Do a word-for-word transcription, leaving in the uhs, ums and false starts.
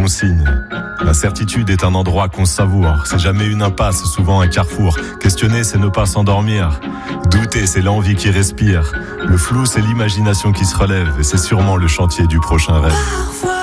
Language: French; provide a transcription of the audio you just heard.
consigne. La certitude est un endroit qu'on savoure. C'est jamais une impasse, souvent un carrefour. Questionner, c'est ne pas s'endormir. Douter, c'est l'envie qui respire. Le flou, c'est l'imagination qui se relève. Et c'est sûrement le chantier du prochain rêve.